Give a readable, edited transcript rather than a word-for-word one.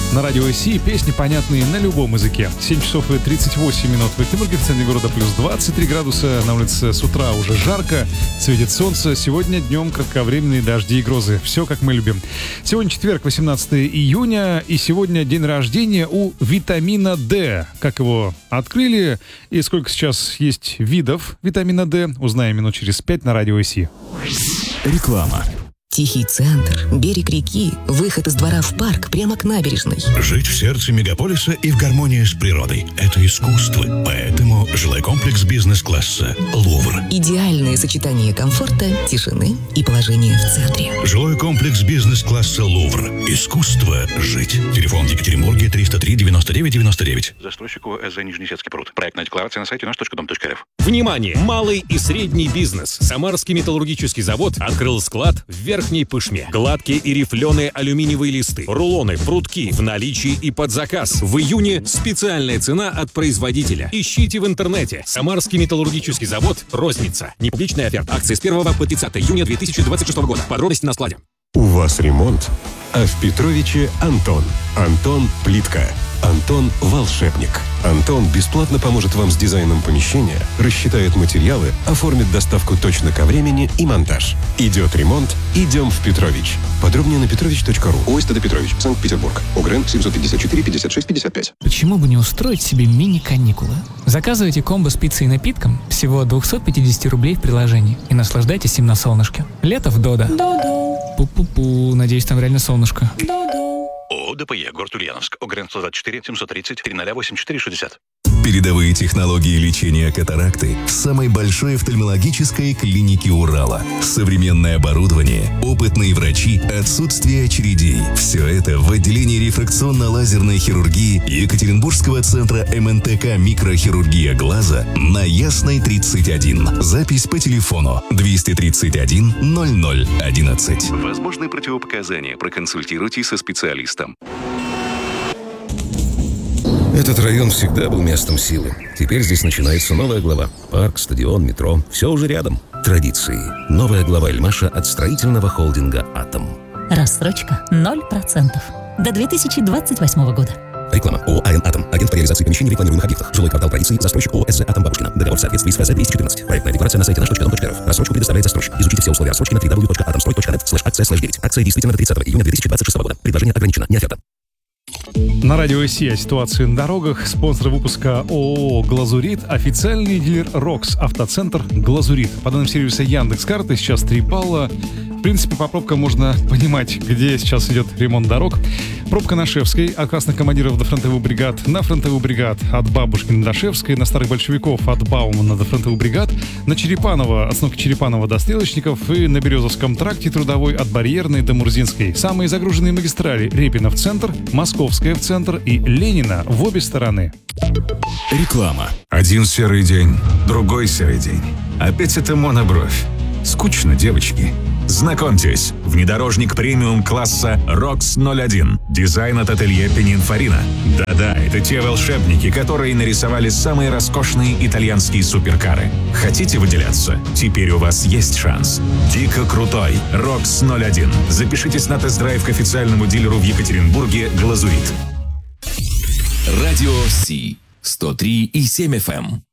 На радио СИ песни, понятные на любом языке. 7 часов и 38 минут в Екатеринбурге, в центре города плюс 23 градуса. На улице с утра уже жарко, светит солнце. Сегодня днем кратковременные дожди и грозы. Все, как мы любим. Сегодня четверг, 18 июня, и сегодня день рождения у витамина D. Как его открыли и сколько сейчас есть видов витамина D, узнаем минут через 5 на радио СИ. Реклама. Тихий центр, берег реки, выход из двора в парк прямо к набережной. Жить в сердце мегаполиса и в гармонии с природой – это искусство. Поэтому жилой комплекс бизнес-класса «Лувр». Идеальное сочетание комфорта, тишины и положения в центре. Жилой комплекс бизнес-класса «Лувр». Искусство жить. Телефон в Екатеринбурге 303 99 99. Застройщику СЗ Нижнесецкий пруд. Проектная декларация на сайте наш.дом.рф. Внимание! Малый и средний бизнес. Самарский металлургический завод открыл склад в Верхней Пышме. Гладкие и рифленые алюминиевые листы, рулоны, прутки в наличии и под заказ. В июне специальная цена от производителя. Ищите в интернете. Самарский металлургический завод. Розница. Непубличная оферта. Акции с 1 по 30 июня 2026 года. Подробности на складе. У вас ремонт, а в Петровиче Антон. Антон Плитка. Антон Волшебник. Антон бесплатно поможет вам с дизайном помещения, рассчитает материалы, оформит доставку точно ко времени и монтаж. Идет ремонт, идем в Петрович. Подробнее на petrovich.ru. ОСТД Петрович, Санкт-Петербург. ОГРН 754 56 55. Почему бы не устроить себе мини-каникулы? Заказывайте комбо с пиццей и напитком всего от 250 рублей в приложении и наслаждайтесь им на солнышке. Лето в Додо. Пу-пу-пу, надеюсь, там реально солнышко. ООО ДПЕ, город Ульяновск. ОГРН 124 730 308 60. Передовые технологии лечения катаракты в самой большой офтальмологической клинике Урала. Современное оборудование, опытные врачи, отсутствие очередей. Все это в отделении рефракционно-лазерной хирургии Екатеринбургского центра МНТК «Микрохирургия глаза» на Ясной 31. Запись по телефону 231 0011. Возможны противопоказания. Проконсультируйтесь со специалистом. Этот район всегда был местом силы. Теперь здесь начинается новая глава. Парк, стадион, метро. Все уже рядом. Традиции. Новая глава Эльмаша от строительного холдинга «Атом». Рассрочка 0% до 2028 года. Реклама. ООО «АН Атом». Агент по реализации помещений в рекламируемых объектах. Жилой квартал традиции. Застройщик ООО СЗ «Атом» Бабушкина. Договор в соответствии с ФЗ 214. Проектная декларация на сайте наш.дом.рф. Рассрочку предоставляет застройщик. Изучите все условия рассрочки на www.atomstroy.net/акция/9. Акция действительно до 30 июня 2026 года. Предложение ограничено. Не оферта. На радио СИ о ситуации на дорогах. Спонсор выпуска ООО «Глазурит», официальный дилер «Рокс», автоцентр «Глазурит». По данным сервиса Яндекс.Карты сейчас 3 балла. В принципе, по пробкам можно понимать, где сейчас идет ремонт дорог. Пробка на Шевской от красных командиров до фронтовых бригад, на фронтовых бригад от Бабушкина до Шевской, на старых большевиков от Баумана до фронтовых бригад, на Черепаново, от остановки Черепаново до Стрелочников и на Березовском тракте трудовой от Барьерной до Мурзинской. Самые загруженные магистрали: Репина в центр, Московская в центр и Ленина в обе стороны. Реклама. Один серый день, другой серый день. Опять это монобровь. Скучно, девочки. Знакомьтесь, внедорожник премиум-класса ROX 01. Дизайн от ателье Пининфарина. Да-да, это те волшебники, которые нарисовали самые роскошные итальянские суперкары. Хотите выделяться? Теперь у вас есть шанс. Дико крутой ROX 01. Запишитесь на тест-драйв к официальному дилеру в Екатеринбурге «Глазурит». Радио СИ 103,7 FM.